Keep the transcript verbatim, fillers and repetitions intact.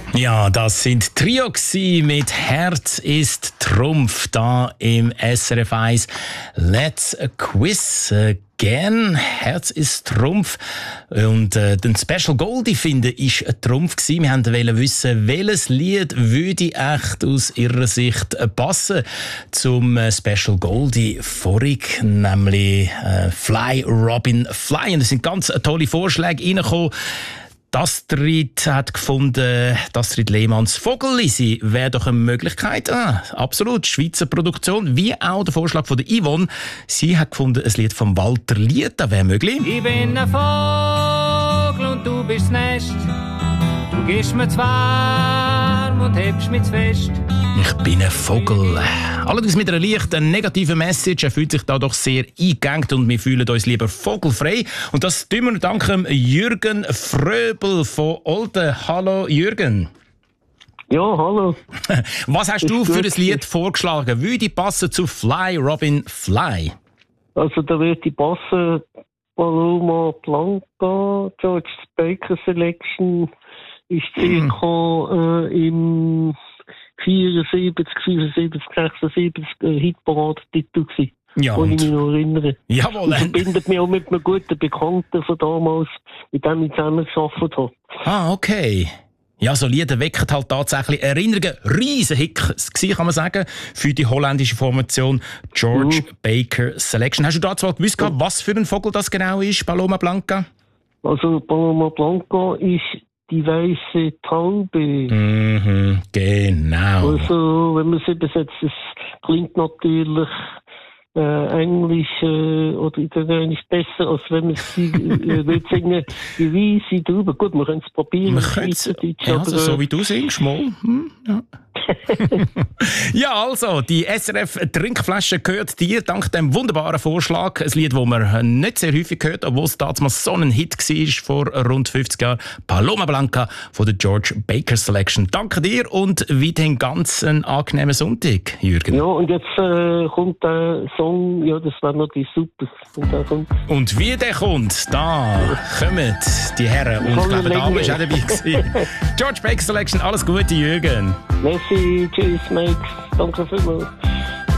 Ja, das sind Trio mit «Herz ist Trumpf» da im S R F eins Let's Quiz Again. «Herz ist Trumpf». Und äh, den Special Goldie finden ist ein Trumpf gewesen. Wir wollten wissen, welches Lied würde echt aus Ihrer Sicht passen zum äh, Special Goldie vorig, nämlich äh, «Fly Robin Fly». Und es sind ganz tolle Vorschläge reingekommen. Astrid hat gefunden, Astrid Lehmanns «Vogellisi» wäre doch eine Möglichkeit. Ah, absolut, Schweizer Produktion, wie auch der Vorschlag von der Yvonne. Sie hat gefunden, ein Lied von Walter Lieta wäre möglich. Ich bin ein Vogel und du bist das Nest. Du gibst mir zu warm und hebst mich zu fest. Ich bin ein Vogel. Allerdings mit einer leichten negativen Message. Er fühlt sich da doch sehr eingegangen und wir fühlen uns lieber vogelfrei. Und das tun wir dank Jürgen Fröbel von Olten. Hallo Jürgen. Ja, hallo. Was hast ist du für gut. ein Lied vorgeschlagen? Würde passen zu «Fly Robin Fly»? Also da würde passen Paloma Blanca, George Baker Selection ist circa äh, im vierundsiebzig, fünfundsiebzig, sechsundsiebzig äh, Hitparade-Titel gewesen. Ja, Kann ich und mich noch erinnern. jawohl. Das verbindet mich auch mit einem guten Bekannten von damals, mit dem ich zusammengearbeitet habe. Ah, okay. Ja, so Lieder wecken halt tatsächlich Erinnerungen. Riesen Hit gewesen, kann man sagen, für die holländische Formation George Mhm. Baker Selection. Hast du dazu mal gewusst, Mhm. was für ein Vogel das genau ist, Paloma Blanca? Also Paloma Blanca ist die weiße Taube. Mhm, genau. Also, wenn man es übersetzt, es klingt natürlich äh, Englisch äh, oder Italienisch besser, als wenn man es äh, will singen, die weiße Taube. Gut, wir können es probieren. Man könnte es, ja, also, so wie du singst, mal. Hm, ja. Ja, also, die S R F-Trinkflasche gehört dir dank dem wunderbaren Vorschlag. Ein Lied, das man nicht sehr häufig hört, obwohl es damals so ein Hit war vor rund fünfzig Jahren. «Paloma Blanca» von der George Baker Selection. Danke dir und weiterhin ganz einen angenehmen Sonntag, Jürgen. Ja, und jetzt äh, kommt der Song, ja, das wäre natürlich super. Und, der kommt. Und wie der kommt, da kommen die Herren. Und ich glaube, die Dame war auch dabei gewesen. George Baker Selection, alles Gute, Jürgen. Merci, tschüss, Max. Danke vielmals.